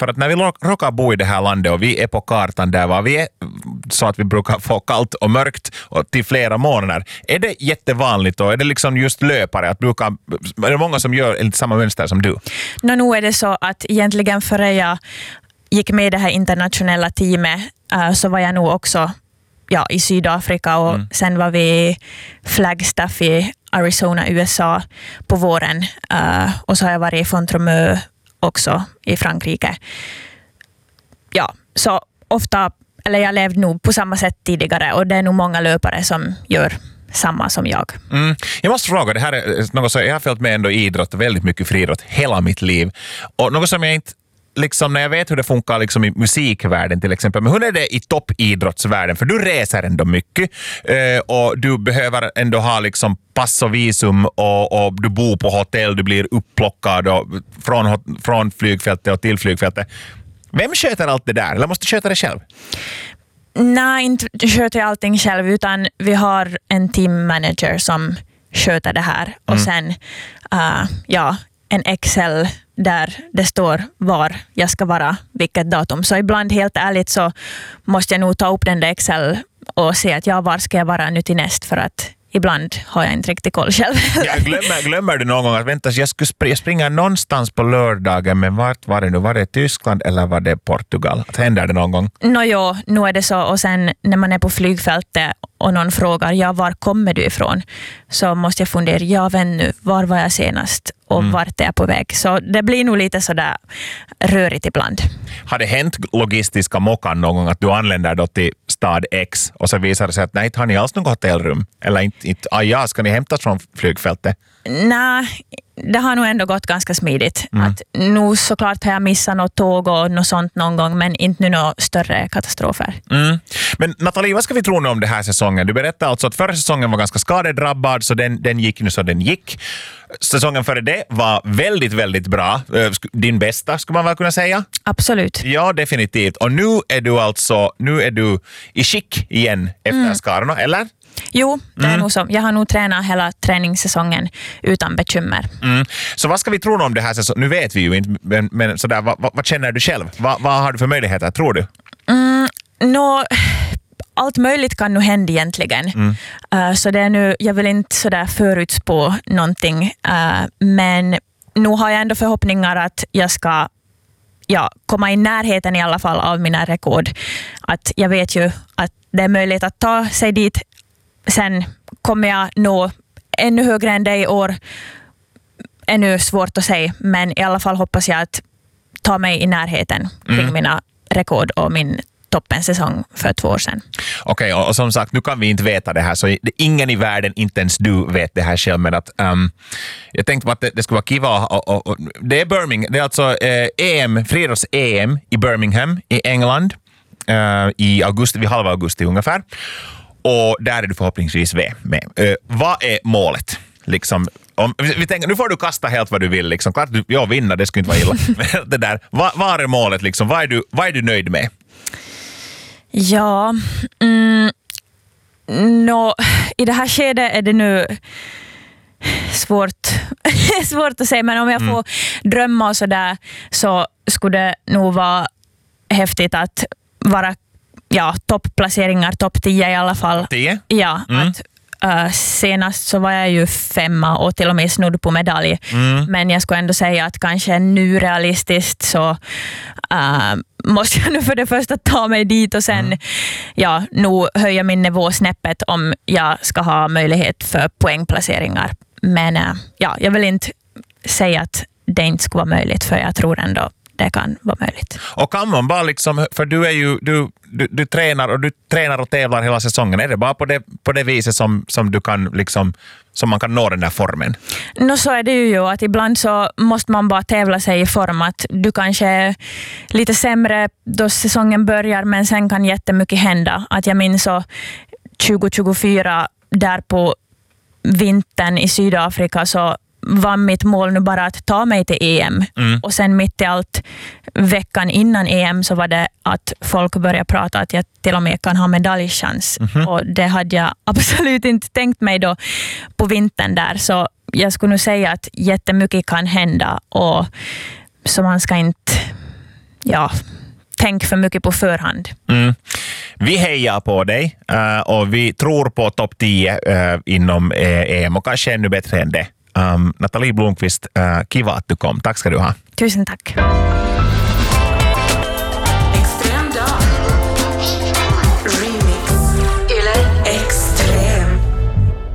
för att när vi råkar bo i det här landet och vi är på kartan där var vi är så att vi brukar få kallt och mörkt och till flera månader. Är det jättevanligt då? Är det liksom just löpare? Är det många som gör lite samma mönster som du? Nu är det så att egentligen före jag gick med i det här internationella teamet så var jag nog också i Sydafrika och sen var vi Flagstaff i Arizona, USA på våren. Och så har jag varit i Font-Romeu också i Frankrike. Ja, så ofta, eller jag levde nog på samma sätt tidigare och det är nog många löpare som gör samma som jag. Jag måste fråga, det här är något som jag har följt med ändå i idrott, väldigt mycket friidrott hela mitt liv. Och något som jag inte liksom, när jag vet hur det funkar liksom i musikvärlden till exempel, men hur är det i toppidrottsvärlden? För du reser ändå mycket och du behöver ändå ha liksom pass och visum och du bor på hotell, du blir upplockad och från flygfältet och till flygfältet. Vem sköter allt det där? Eller måste du sköta det själv? Nej, inte sköter jag allting själv utan vi har en team manager som sköter det här och sen en Excel där det står var jag ska vara, vilket datum. Så ibland helt ärligt så måste jag nog ta upp den där Excel och se att var ska jag vara nu till näst för att ibland har jag inte riktigt koll själv. Glömmer du någon gång att vänta, jag skulle springa någonstans på lördagen, men vart var det nu? Var det Tyskland eller var det Portugal? Att händer det någon gång? Nu är det så och sen när man är på flygfältet och någon frågar, var kommer du ifrån? Så måste jag fundera, vän nu, var var jag senast och vart är jag på väg? Så det blir nog lite sådär rörigt ibland. Har det hänt logistiska mockan någon gång att du anländer då till stad X och så visar det sig att nej, har ni alls något hotellrum? Eller inte, ska ni hämtas från flygfältet? Nej, det har nog ändå gått ganska smidigt. Att nu såklart har jag missat något tåg och något sånt någon gång, men inte nu några större katastrofer. Men Nathalie, vad ska vi tro nu om det här säsongen? Du berättade alltså att förra säsongen var ganska skadedrabbad, så den gick nu så den gick. Säsongen före det var väldigt, väldigt bra. Din bästa, skulle man väl kunna säga? Absolut. Ja, definitivt. Och nu är du i skick igen efter skadorna, eller? Jo, det är nog så. Jag har nog tränat hela träningssäsongen utan bekymmer. Så vad ska vi tro om det här säsongen? Nu vet vi ju inte, men sådär, vad känner du själv? Vad har du för möjligheter, tror du? Allt möjligt kan nog hända egentligen. Så det är nu, jag vill inte sådär förutspå någonting, men nu har jag ändå förhoppningar att jag ska komma i närheten i alla fall av mina rekord. Att jag vet ju att det är möjligt att ta sig dit. Sen kommer jag nå ännu högre än det i år. Ännu svårt att säga, men i alla fall hoppas jag att ta mig i närheten kring mina rekord och min toppensäsong för 2 år sedan. Okej, och som sagt, nu kan vi inte veta det här, så ingen i världen, inte ens du, vet det här själv, men att jag tänkte på att det skulle vara kiva och det är Birmingham, det är alltså friidrotts-EM i Birmingham i England i augusti, vid halva augusti ungefär, och där är du förhoppningsvis med. Vad är målet? Liksom, vi tänker, nu får du kasta helt vad du vill. Liksom. Klart jag vinner, det skulle inte vara illa. Det där, vad är målet? Liksom? Vad är du nöjd med? Ja, i det här skedet är det nu svårt att säga, men om jag får drömma och sådär, så skulle det nog vara häftigt att vara toppplaceringar, topp 10 i alla fall. 10? Ja, att senast så var jag ju 5 och till och med snudd på medalj. Men jag skulle ändå säga att kanske nu realistiskt så måste jag nu för det första ta mig dit och sen nog höja min nivå snäppet om jag ska ha möjlighet för poängplaceringar. Men jag vill inte säga att det inte skulle vara möjligt, för jag tror ändå det kan vara möjligt. Och kan man bara liksom, för du är ju du tränar och tävlar hela säsongen, är det bara på det viset som du kan liksom, som man kan nå den där formen? Så är det ju att ibland så måste man bara tävla sig i form, att du kanske är lite sämre då säsongen börjar, men sen kan jättemycket hända. Att jag minns så 2024 där på vintern i Sydafrika, så var mitt mål nu bara att ta mig till EM. Och sen mitt i allt veckan innan EM så var det att folk började prata att jag till och med kan ha medaljchans. Och det hade jag absolut inte tänkt mig då på vintern där. Så jag skulle nog säga att jättemycket kan hända, och så man ska inte tänk för mycket på förhand. Vi hejar på dig och vi tror på topp 10 inom EM och kanske ännu bättre än det. Nathalie Blomqvist, kiva att du kom. Tack ska du ha. Tusen tack.